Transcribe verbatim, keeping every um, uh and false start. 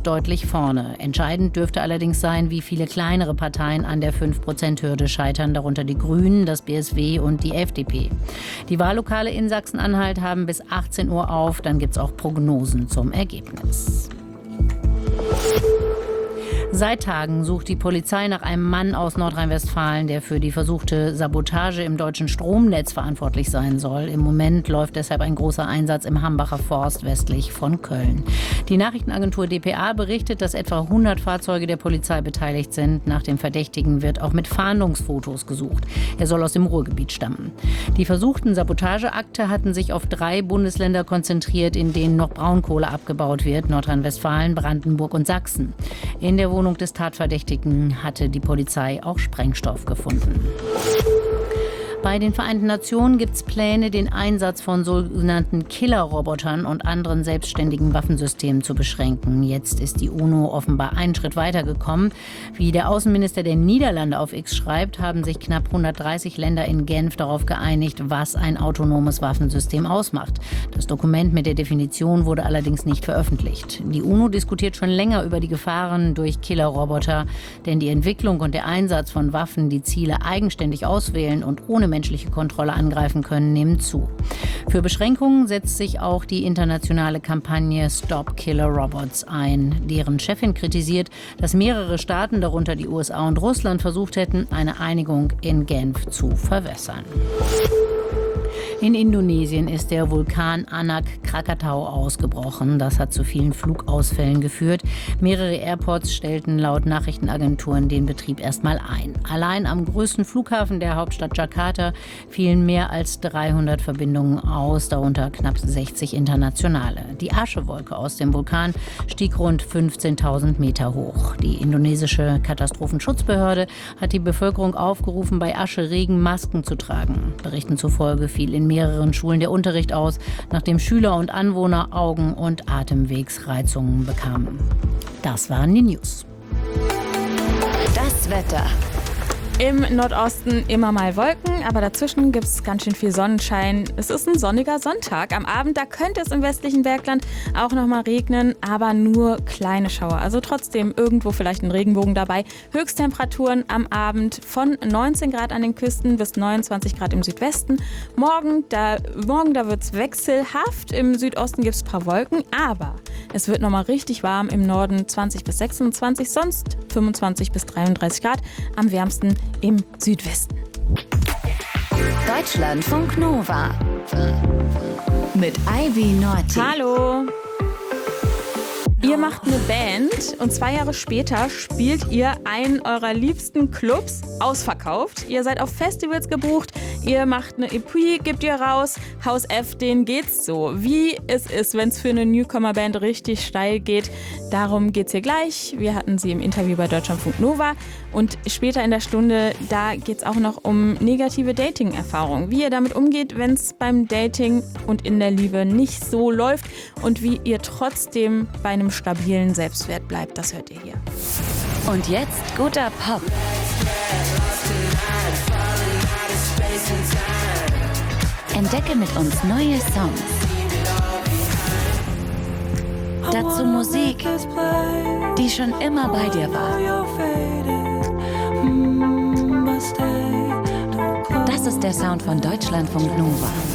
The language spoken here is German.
liegt deutlich vorne. Entscheidend dürfte allerdings sein, wie viele kleinere Parteien an der fünf Prozent Hürde scheitern, darunter die Grünen, das B S W und die F D P. Die Wahllokale in Sachsen-Anhalt haben bis achtzehn Uhr auf, dann gibt es auch Prognosen zum Ergebnis. Seit Tagen sucht die Polizei nach einem Mann aus Nordrhein-Westfalen, der für die versuchte Sabotage im deutschen Stromnetz verantwortlich sein soll. Im Moment läuft deshalb ein großer Einsatz im Hambacher Forst westlich von Köln. Die Nachrichtenagentur d p a berichtet, dass etwa hundert Fahrzeuge der Polizei beteiligt sind. Nach dem Verdächtigen wird auch mit Fahndungsfotos gesucht. Er soll aus dem Ruhrgebiet stammen. Die versuchten Sabotageakte hatten sich auf drei Bundesländer konzentriert, in denen noch Braunkohle abgebaut wird: Nordrhein-Westfalen, Brandenburg und Sachsen. In der Wohnung des Tatverdächtigen hatte die Polizei auch Sprengstoff gefunden. Bei den Vereinten Nationen gibt es Pläne, den Einsatz von sogenannten Killerrobotern und anderen selbstständigen Waffensystemen zu beschränken. Jetzt ist die UNO offenbar einen Schritt weitergekommen. Wie der Außenminister der Niederlande auf X schreibt, haben sich knapp hundertdreißig Länder in Genf darauf geeinigt, was ein autonomes Waffensystem ausmacht. Das Dokument mit der Definition wurde allerdings nicht veröffentlicht. Die UNO diskutiert schon länger über die Gefahren durch Killerroboter, denn die Entwicklung und der Einsatz von Waffen, die Ziele eigenständig auswählen und ohne menschliche Kontrolle angreifen können, nehmen zu. Für Beschränkungen setzt sich auch die internationale Kampagne Stop Killer Robots ein. Deren Chefin kritisiert, dass mehrere Staaten, darunter die U S A und Russland, versucht hätten, eine Einigung in Genf zu verwässern. In Indonesien ist der Vulkan Anak Krakatau ausgebrochen. Das hat zu vielen Flugausfällen geführt. Mehrere Airports stellten laut Nachrichtenagenturen den Betrieb erstmal ein. Allein am größten Flughafen der Hauptstadt Jakarta fielen mehr als dreihundert Verbindungen aus, darunter knapp sechzig internationale. Die Aschewolke aus dem Vulkan stieg rund fünfzehntausend Meter hoch. Die indonesische Katastrophenschutzbehörde hat die Bevölkerung aufgerufen, bei Ascheregen Masken zu tragen. Berichten zufolge fiel in mehreren Schulen der Unterricht aus, nachdem Schüler und Anwohner Augen- und Atemwegsreizungen bekamen. Das waren die News. Das Wetter. Im Nordosten immer mal Wolken, aber dazwischen gibt es ganz schön viel Sonnenschein. Es ist ein sonniger Sonntag. Am Abend, da könnte es im westlichen Bergland auch noch mal regnen, aber nur kleine Schauer. Also trotzdem irgendwo vielleicht ein Regenbogen dabei. Höchsttemperaturen am Abend von neunzehn Grad an den Küsten bis neunundzwanzig Grad im Südwesten. Morgen, da, morgen, da wird es wechselhaft. Im Südosten gibt es ein paar Wolken, aber es wird noch mal richtig warm. Im Norden zwanzig bis sechsundzwanzig, sonst fünfundzwanzig bis dreiunddreißig Grad. Am wärmsten im Südwesten. Deutschlandfunk Nova mit Ivy Norti. Hallo. Ihr macht eine Band und zwei Jahre später spielt ihr einen eurer liebsten Clubs ausverkauft. Ihr seid auf Festivals gebucht, ihr macht eine E P, gebt ihr raus. Haus F, denen geht's so. Wie es ist, wenn es für eine Newcomer-Band richtig steil geht, darum geht's hier gleich. Wir hatten sie im Interview bei Deutschlandfunk Nova und später in der Stunde, da geht's auch noch um negative Dating-Erfahrungen. Wie ihr damit umgeht, wenn es beim Dating und in der Liebe nicht so läuft und wie ihr trotzdem bei einem stabilen Selbstwert bleibt, das hört ihr hier. Und jetzt guter Pop. Entdecke mit uns neue Songs. Dazu Musik, die schon immer bei dir war. Das ist der Sound von Deutschlandfunk Nova.